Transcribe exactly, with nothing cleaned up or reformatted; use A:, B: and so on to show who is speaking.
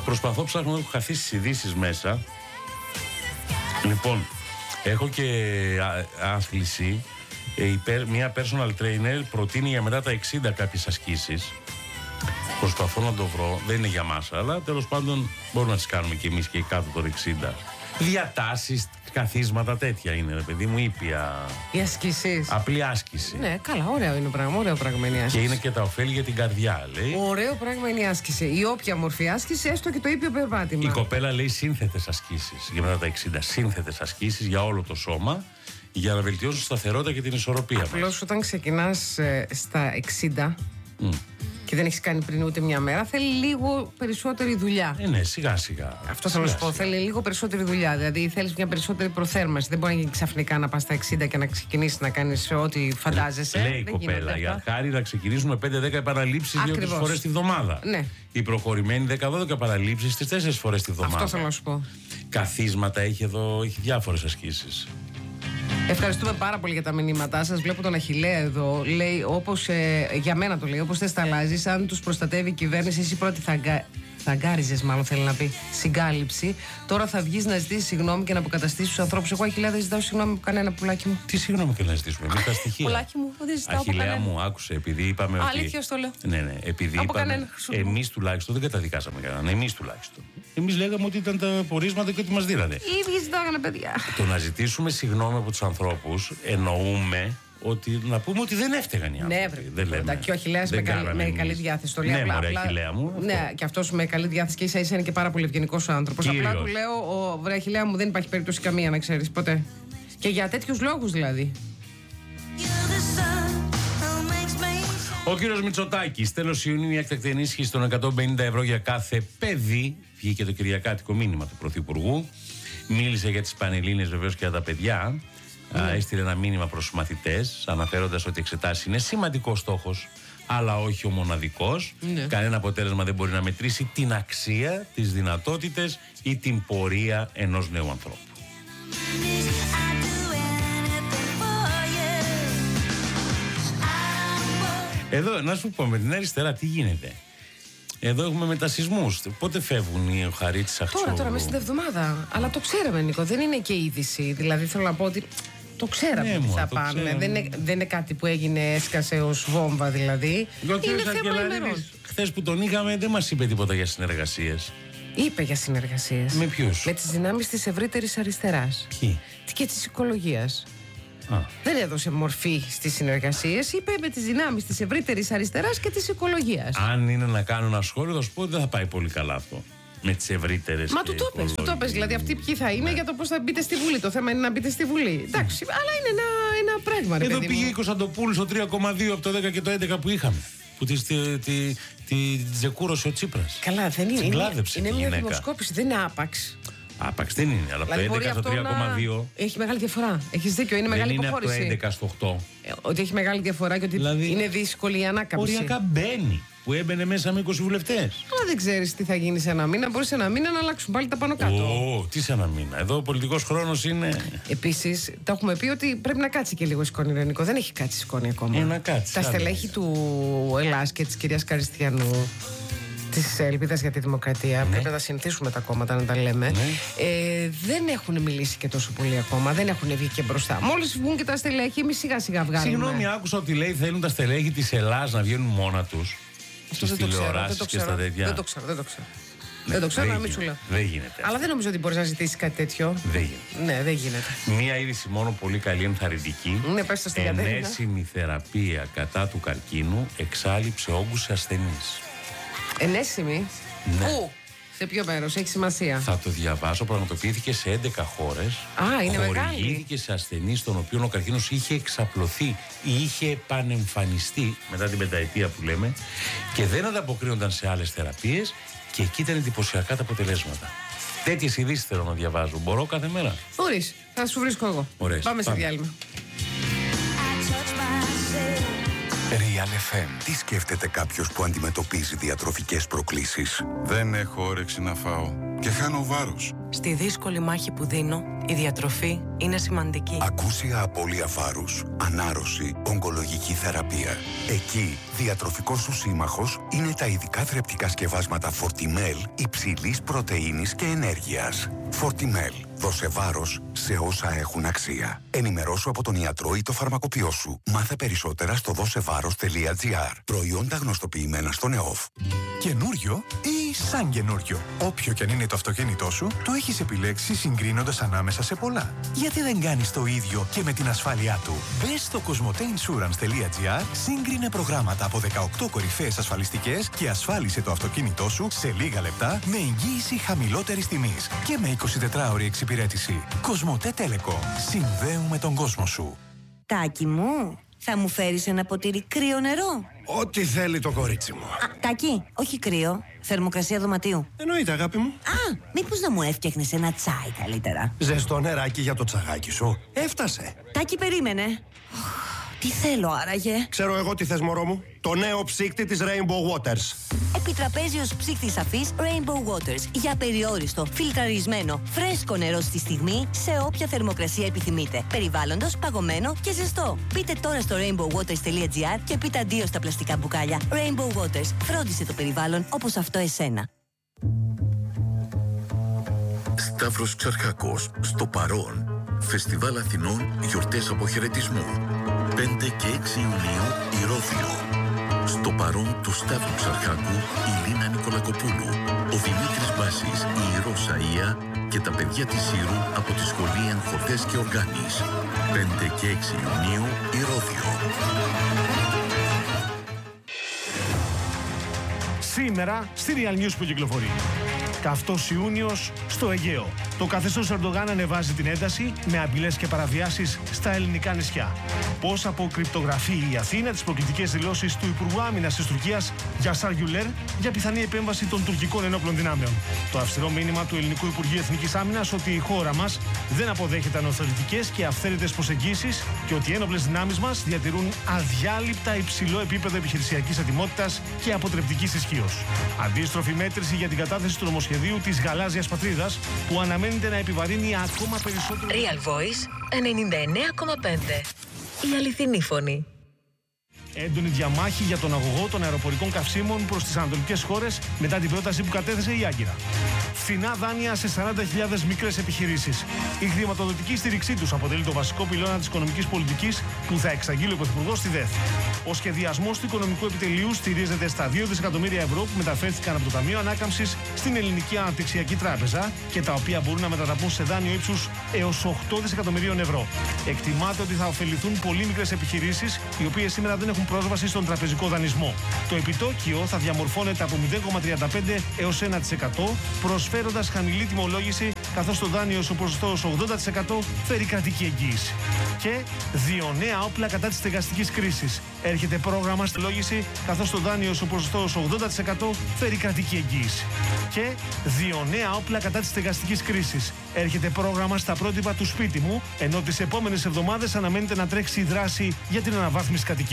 A: Προσπαθώ, ψάχνω, έχω χαθεί στις ειδήσεις μέσα. Λοιπόν, έχω και άθληση. Μια personal trainer προτείνει για μετά τα εξήντα κάποιες ασκήσεις. Προσπαθώ να το βρω, δεν είναι για μας, αλλά τέλος πάντων μπορούμε να τις κάνουμε κι εμείς και κάτω των εξήντα. Διατάσεις, καθίσματα, τέτοια είναι, ρε παιδί μου, ήπια.
B: Οι ασκήσεις.
A: Απλή άσκηση.
B: Ναι, καλά, ωραίο είναι πράγμα, ωραίο πράγμα είναι η άσκηση.
A: Και είναι και τα ωφέλη για την καρδιά, λέει.
B: Ωραίο πράγμα είναι η άσκηση. Η όποια μορφή άσκηση, έστω και το ήπιο περπάτημα.
A: Η κοπέλα λέει σύνθετες ασκήσεις για μετά τα εξήντα. Σύνθετες ασκήσεις για όλο το σώμα, για να βελτιώσουν τη σταθερότητα και την ισορροπία μας.
B: Απλώς όταν ξεκινάς ε, στα εξήντα. Mm. Και δεν έχεις κάνει πριν ούτε μια μέρα, θέλει λίγο περισσότερη δουλειά.
A: Ε, ναι, σιγά σιγά.
B: Αυτό θέλω να σου πω. Θέλει λίγο περισσότερη δουλειά. Δηλαδή θέλεις μια περισσότερη προθέρμανση. Δεν μπορεί να γίνει ξαφνικά να πας στα εξήντα και να ξεκινήσεις να κάνεις ό,τι φαντάζεσαι.
A: Λέει η κοπέλα, για χάρη να ξεκινήσουμε πέντε δέκα επαναλήψεις δύο-τρεις φορές τη βδομάδα.
B: Ναι.
A: Η προχωρημένη δέκα δώδεκα επαναλήψεις τις τέσσερις φορές τη βδομάδα.
B: Αυτό θέλω να σου πω.
A: Καθίσματα έχει εδώ, έχει διάφορες ασκήσεις.
B: Ευχαριστούμε πάρα πολύ για τα μηνύματά σας. Βλέπω τον Αχιλλέα εδώ. Λέει, όπως, ε, για μένα το λέει, όπως θες τα αλλάζεις. Αν τους προστατεύει η κυβέρνηση, εσύ πρώτη θα, αγκα... θα αγκάριζες, μάλλον θέλει να πει, συγκάλυψη. Τώρα θα βγεις να ζητήσεις συγγνώμη και να αποκαταστήσεις τους ανθρώπους. Εγώ, Αχιλλέα, δεν ζητάω συγγνώμη από κανένα, πουλάκι μου.
A: Τι συγγνώμη και να ζητήσουμε, εμείς τα στοιχεία.
B: Πουλάκι μου, δεν ζητάω από κανένα.
A: Αχιλλέα μου, άκουσε, επειδή είπαμε. Ότι...
B: Αλήθεια, το λέω.
A: Ναι, ναι, επειδή
B: από
A: είπαμε. Εμείς τουλάχιστον δεν καταδικάσαμε κανέναν. Εμείς τουλάχιστον. Εμείς λέγαμε ότι ήταν τα πορίσματα και ότι μας δίνανε.
B: Οι ίδιοι ζητάγανε, παιδιά.
A: Το να ζητήσουμε συγγνώμη από τους ανθρώπους εννοούμε ότι να πούμε ότι δεν έφταιγαν οι άνθρωποι.
B: Ναι,
A: δεν λέμε.
B: Και ο Αχιλλέας με, καλή, με καλή διάθεση. Το λέει
A: ναι,
B: απλά.
A: Μωρέ,
B: απλά
A: Αχιλλέα μου.
B: Ναι, και αυτός με καλή διάθεση και ίσα ίσα είναι και πάρα πολύ ευγενικός άνθρωπος. Απλά του λέω, ο βρε Αχιλλέα μου, δεν υπάρχει περίπτωση καμία να ξέρεις ποτέ. Και για τέτοιους λόγους δηλαδή.
A: Ο κύριος Μητσοτάκης, τέλος Ιουνίου, η έκτακτη ενίσχυση των εκατόν πενήντα ευρώ για κάθε παιδί. Βγήκε το κυριακάτικο μήνυμα του Πρωθυπουργού. Μίλησε για τις Πανελλήνιες βεβαίως και για τα παιδιά. Mm. Α, έστειλε ένα μήνυμα προς τους μαθητές, αναφέροντας ότι οι εξετάσεις είναι σημαντικός στόχος, αλλά όχι ο μοναδικός. Mm. Κανένα αποτέλεσμα δεν μπορεί να μετρήσει την αξία, τις δυνατότητες ή την πορεία ενός νέου ανθρώπου. Εδώ, να σου πω, με την αριστερά τι γίνεται. Εδώ έχουμε μετασυσμούς. Πότε φεύγουν οι Χαρίτσης Αχτσόγλου?
B: Τώρα, τώρα, μέσα στην εβδομάδα. Αλλά το ξέραμε, Νίκο. Δεν είναι και είδηση. Δηλαδή, θέλω να πω ότι το ξέραμε
A: ναι,
B: ότι
A: μου,
B: θα
A: το
B: πάνε.
A: ξέραμε.
B: Δεν είναι, δεν είναι κάτι που έγινε, έσκασε ως βόμβα δηλαδή.
A: Ο
B: είναι θέμα ημερών.
A: Χθες που τον είχαμε, δεν μας είπε τίποτα για συνεργασίες.
B: Είπε για συνεργασίες.
A: Με ποιους?
B: Με τις δυνάμεις της ευρύτερης αριστεράς.
A: Ποιοι?
B: Και της οικολογίας.
A: Α.
B: Δεν έδωσε μορφή στις συνεργασίες. Είπε με τις δυνάμεις της ευρύτερης αριστεράς και της οικολογίας.
A: Αν είναι να κάνω ένα σχόλιο, θα σου πω ότι δεν θα πάει πολύ καλά αυτό. Με τις ευρύτερες.
B: Μα του το πες, του το πες. Δηλαδή, αυτοί ποιοι θα είναι, ναι, για το πώς θα μπείτε στη Βουλή. Το θέμα είναι να μπείτε στη Βουλή. Εντάξει, αλλά είναι ένα, ένα πράγμα, ρε
A: Εδώ
B: παιδί
A: πήγε
B: μου.
A: η Κωνσταντοπούλου στο τρία κόμμα δύο από το δέκα και το έντεκα που είχαμε. Που τη, τη, τη, τη τζεκούρωσε ο Τσίπρας.
B: Καλά, δεν είναι. Είναι, είναι μια
A: γυναίκα.
B: Δημοσκόπηση, δεν είναι άπαξ.
A: Άπαξ δεν είναι, αλλά
B: δηλαδή,
A: από το έντεκα στο τρία κόμμα δύο.
B: Να... Έχει μεγάλη διαφορά. Έχεις δίκιο, είναι
A: δεν
B: μεγάλη
A: είναι
B: υποχώρηση.
A: Από το έντεκα στο οκτώ.
B: Ε, ότι έχει μεγάλη διαφορά και ότι δηλαδή, είναι δύσκολη η ανάκαμψη.
A: Οριακά μπαίνει. Που έμπαινε μέσα με είκοσι βουλευτές.
B: Αλλά δεν ξέρεις τι θα γίνει σε ένα μήνα. Μπορεί σε ένα μήνα να αλλάξουν πάλι τα πάνω κάτω.
A: Ω, τι σε ένα μήνα. Εδώ ο πολιτικός χρόνος είναι. Επίσης,
B: τα έχουμε πει ότι πρέπει να κάτσει και λίγο η σκόνη, Ρενικό. Δεν έχει κάτσει η σκόνη ακόμα.
A: Ε, να κάτσει.
B: Τα στελέχη του Ελλάς και της κυρίας Καριστιανού, της Ελπίδας για τη Δημοκρατία, ναι, πρέπει να τα συνηθίσουμε τα κόμματα να τα λέμε, ναι, ε, δεν έχουν μιλήσει και τόσο πολύ ακόμα. Δεν έχουν βγει και μπροστά. Μόλις βγουν και τα στελέχη, εμείς σιγά σιγά βγάλουμε.
A: Συγγνώμη, άκουσα ότι λέει θέλουν τα στελέχη της Ελλάς να βγαίνουν μόνα τους. Στις τηλεοράσεις και στα τέτοια.
B: Δεν το ξέρω, δεν το ξέρω. Ναι, δεν το ξέρω, να μην σου λέω.
A: Δεν γίνεται.
B: Αλλά δεν νομίζω ότι μπορεί να ζητήσει κάτι τέτοιο.
A: Δεν γίνεται.
B: Ναι, δεν γίνεται.
A: Μία είδηση μόνο πολύ καλή, ενθαρρυντική.
B: Ναι, πες το στην Κατερίνα.
A: Ενέσιμη θεραπεία κατά του καρκίνου εξάλειψε όγκους σε ασθενείς.
B: Ενέσιμη.
A: Ναι.
B: Πού? Σε ποιο μέρος, έχει σημασία?
A: Θα το διαβάσω. Πραγματοποιήθηκε σε έντεκα χώρες.
B: Α, είναι μεγάλη.
A: Χορηγήθηκε σε ασθενείς των οποίων ο καρκίνος είχε εξαπλωθεί ή είχε επανεμφανιστεί μετά την πενταετία που λέμε και δεν ανταποκρίνονταν σε άλλες θεραπείες και εκεί ήταν εντυπωσιακά τα αποτελέσματα. Τέτοιες ειδήσεις θέλω να διαβάζω. Μπορώ κάθε μέρα?
B: Μπορείς, θα σου βρίσκω εγώ.
A: Ωραίες.
B: Πάμε, Πάμε σε διάλειμμα.
C: Real εφ εμ. Τι σκέφτεται κάποιος που αντιμετωπίζει διατροφικές προκλήσεις?
D: Δεν έχω όρεξη να φάω και χάνω βάρος. Στη δύσκολη μάχη που δίνω, η διατροφή είναι σημαντική.
C: Ακούσια απώλεια βάρους, ανάρρωση, ογκολογική θεραπεία. Εκεί, διατροφικός σου σύμμαχος είναι τα ειδικά θρεπτικά σκευάσματα Fortimel υψηλής πρωτεΐνης και ενέργειας. Fortimel. Δώσε βάρος σε όσα έχουν αξία. Ενημερώσου από τον ιατρό ή το φαρμακοποιό σου. Μάθε περισσότερα στο δώσεβάρος τελεία τζι άρ. Προϊόντα γνωστοποιημένα στον ΕΟΦ.
E: Καινούριο ή σαν καινούριο. Όποιο και αν είναι το αυτοκίνητό σου, το έχεις επιλέξει συγκρίνοντας ανάμεσα σε πολλά. Γιατί δεν κάνεις το ίδιο και με την ασφάλειά του? Μπες στο κοσμοτέινσουρανς τελεία τζι άρ, σύγκρινε προγράμματα από δεκαοκτώ κορυφαίες ασφαλιστικές και ασφάλισε το αυτοκίνητό σου σε λίγα λεπτά με εγγύηση χαμηλότερης τιμής και με εικοσιτετράωρη εξυπηρέτηση. Κοσμοτέ Telecom. Συνδέουμε τον κόσμο σου.
F: Τάκη μου, θα μου φέρεις ένα ποτήρι κρύο νερό?
G: Ό,τι θέλει το κορίτσι μου.
F: Α, Τάκη, όχι κρύο. Θερμοκρασία δωματίου.
G: Εννοείται, αγάπη μου.
F: Α, μήπως να μου έφτιαχνες ένα τσάι καλύτερα?
G: Ζεστό νεράκι για το τσαγάκι σου. Έφτασε.
F: Τάκη, περίμενε. Τι θέλω άραγε?
G: Ξέρω εγώ τι θες, μωρό μου. Το νέο ψύκτη της Rainbow Waters.
F: Επιτραπέζιος ψύκτης σαφής Rainbow Waters. Για περιόριστο, φιλτραρισμένο, φρέσκο νερό στη στιγμή, σε όποια θερμοκρασία επιθυμείτε. Περιβάλλοντος, παγωμένο και ζεστό. Μπείτε τώρα στο rainbow waters τελεία τζι άρ και πείτε αντίο στα πλαστικά μπουκάλια. Rainbow Waters. Φρόντισε το περιβάλλον όπως αυτό εσένα.
H: Σταύρος Ξαρχάκος, στο παρόν. Φεστιβάλ Αθηνών, γιορτές αποχαιρετισμού. πέντε και έξι Ιουνίου, Ηρώδειο. Στο παρόν του Σταύρου Ξαρχάκου, η Λίνα Νικολακοπούλου, ο Δημήτρης Μπάσης, η Ρώσα Ία και τα παιδιά της Ήρου από τη Σχολή Ενχορτές και Οργάνης. πέντε και έξι Ιουνίου, Ηρώδειο.
I: Σήμερα στη Real News που κυκλοφορεί. Καυτός Ιούνιος στο Αιγαίο. Το καθεστώς Ερντογάν ανεβάζει την ένταση με απειλές και παραβιάσεις στα ελληνικά νησιά. Πώς αποκρυπτογραφεί η Αθήνα τις προκλητικές δηλώσεις του Υπουργού Άμυνας της Τουρκίας Γιασάρ Γιουλέρ για πιθανή επέμβαση των τουρκικών ενόπλων δυνάμεων. Το αυστηρό μήνυμα του Ελληνικού Υπουργείου Εθνικής Άμυνας ότι η χώρα μας δεν αποδέχεται ανοθωρητικές και αυθαίρετες προσεγγίσεις και ότι οι ένοπλες δυνάμεις μας διατηρούν αδιάλειπτα υψηλό επίπεδο επιχειρησιακής ετοιμότητας και αποτρεπτικής ισχύως. Αντίστροφη μέτρηση για την κατάθεση του νομοσχεδίου της γαλάζιας πατρίδας που αναμένεται να επιβαρύνει ακόμα περισσότερο.
D: Real Voice ενενήντα εννέα κόμμα πέντε. Η αληθινή φωνή.
I: Έντονη διαμάχη για τον αγωγό των αεροπορικών καυσίμων προς τις ανατολικές χώρες μετά την πρόταση που κατέθεσε η Άγκυρα. Φθηνά δάνεια σε σαράντα χιλιάδες μικρές επιχειρήσεις. Η χρηματοδοτική στήριξή τους αποτελεί το βασικό πυλώνα της οικονομικής πολιτικής που θα εξαγγείλει ο Πρωθυπουργός στη ΔΕΘ. Ο σχεδιασμός του οικονομικού επιτελείου στηρίζεται στα δύο δισεκατομμύρια ευρώ που μεταφέρθηκαν από το Ταμείο Ανάκαμψης στην Ελληνική Αναπτυξιακή Τράπεζα και τα οποία μπορούν να μετατραπούν σε δάνειο ύψους έως οκτώ δισεκατομμυρίων ευρώ. Εκτιμάται ότι θα ωφεληθούν πολύ μικρές επιχειρήσεις, οι οποίες σήμερα δεν έχουν πρόσβαση στον τραπεζικό δανεισμό. Το επιτόκιο θα διαμορφώνεται από μηδέν κόμμα τριάντα πέντε έως ένα τοις εκατό, προσφέροντας χαμηλή τιμολόγηση, καθώς το δάνειο στο ποσοστό ως ογδόντα τοις εκατό φέρει κρατική εγγύηση. Και δύο νέα όπλα κατά της στεγαστικής κρίσης. Έρχεται πρόγραμμα στη λόγηση, καθώς το δάνειο στο ποσοστό ως ογδόντα τοις εκατό φέρει κρατική εγγύηση. Και δύο νέα όπλα κατά της στεγαστικής κρίσης. Έρχεται πρόγραμμα στα πρότυπα του σπίτι μου, ενώ τις επόμενες εβδομάδες αναμένεται να τρέξει η δράση για την αναβάθμιση κατοικίας.